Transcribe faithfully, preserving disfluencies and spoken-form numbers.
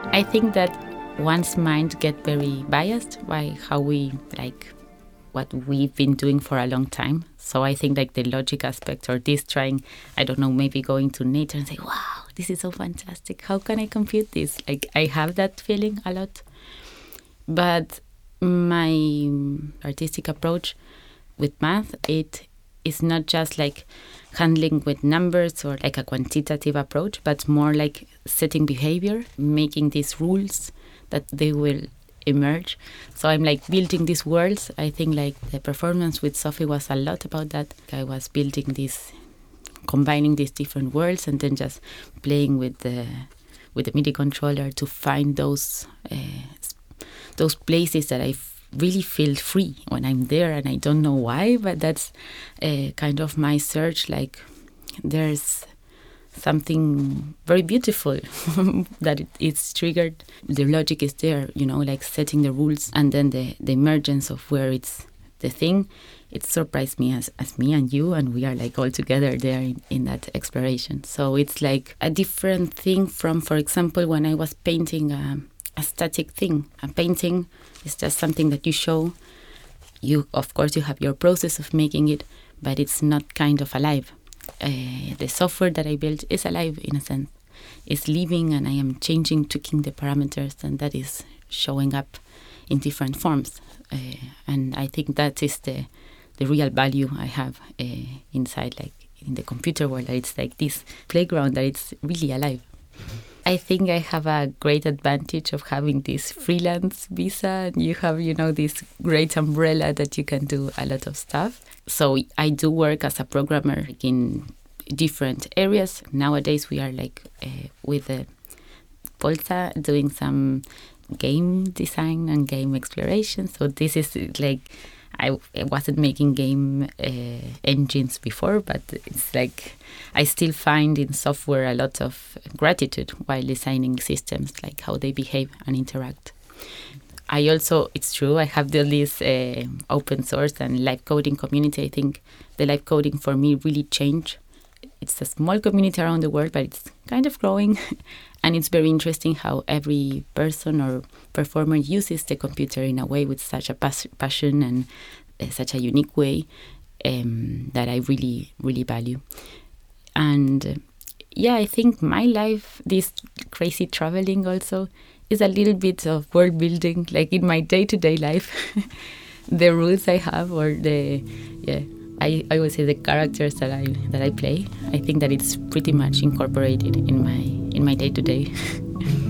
I think that one's mind get very biased by how we like what we've been doing for a long time. So I think like the logic aspect or this trying, I don't know, maybe going to nature and say, wow, this is so fantastic. How can I compute this? Like I have that feeling a lot. But my artistic approach with math, it is not just like handling with numbers or like a quantitative approach, but more like setting behavior, making these rules that they will emerge. So I'm like building these worlds. I think like the performance with Sophie was a lot about that. I was building this, combining these different worlds and then just playing with the with the MIDI controller to find those uh, those places that I f- really feel free when I'm there, and I don't know why, but that's uh, kind of my search. Like there's something very beautiful that it, it's triggered. The logic is there, you know, like setting the rules, and then the, the emergence of where it's the thing. It surprised me as, as me and you, and we are like all together there in, in that exploration. So it's like a different thing from, for example, when I was painting a, a static thing. A painting is just something that you show. You, of course, you have your process of making it, but it's not kind of alive. Uh, the software that I built is alive in a sense. It's living, and I am changing, tweaking the parameters, and that is showing up in different forms. Uh, and I think that is the the real value I have uh, inside, like in the computer world. It's like this playground that it's really alive. I think I have a great advantage of having this freelance visa, and you have, you know, this great umbrella that you can do a lot of stuff. So I do work as a programmer in different areas. Nowadays we are like uh, with uh, Polta doing some game design and game exploration. So this is like, I, I wasn't making game uh, engines before, but it's like I still find in software a lot of gratitude while designing systems, like how they behave and interact. I also, it's true, I have the, this uh, open source and live coding community. I think the live coding for me really changed. It's a small community around the world, but it's kind of growing. And it's very interesting how every person or performer uses the computer in a way with such a pas- passion and uh, such a unique way um, that I really, really value. And uh, yeah, I think my life, this crazy traveling also, is a little bit of world building, like in my day-to-day life. The rules I have, or the, yeah, I, I would say the characters that I that I play, I think that it's pretty much incorporated in my in my day-to-day.